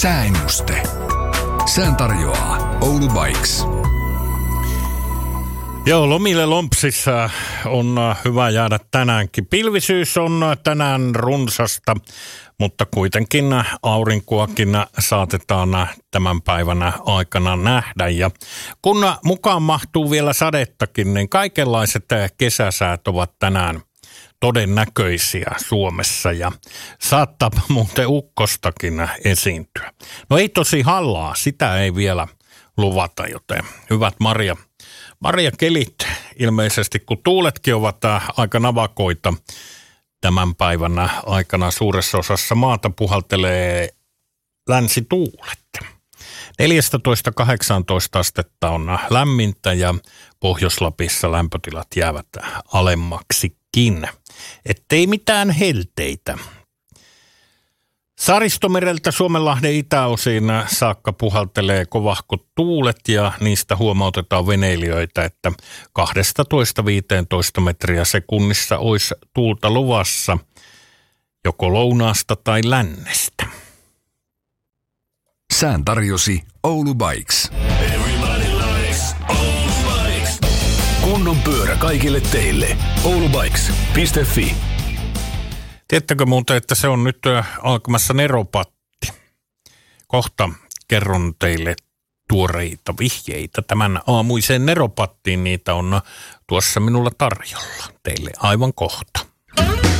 Sääennuste. Sään tarjoaa Oulu Bikes. Joo, lomille Lompsissa on hyvä jäädä tänäänkin. Pilvisyys on tänään runsasta, mutta kuitenkin aurinkoakin saatetaan tämän päivän aikana nähdä. Ja kun mukaan mahtuu vielä sadettakin, niin kaikenlaiset kesäsäät ovat tänään todennäköisiä Suomessa ja saattaa muuten ukkostakin esiintyä. No ei tosi hallaa, sitä ei vielä luvata, joten hyvät marjakelit ilmeisesti, kun tuuletkin ovat aika navakoita tämän päivän aikana suuressa osassa maata puhaltelee länsituulet. 14-18 astetta on lämmintä ja Pohjois-Lapissa lämpötilat jäävät alemmaksikin. Ettei mitään helteitä. Saaristomereltä Suomenlahden itäosiin saakka puhaltelee kovahkot tuulet ja niistä huomautetaan veneilijöitä, että 12-15 metriä sekunnissa olisi tuulta luvassa joko lounaasta tai lännestä. Sään tarjosi Oulu Bikes. Kunnon pyörä kaikille teille. oulubikes.fi. Tiedättekö muuten, että se on nyt alkamassa neropatti? Kohta kerron teille tuoreita vihjeitä tämän aamuiseen neropattiin. Niitä on tuossa minulla tarjolla teille aivan kohta.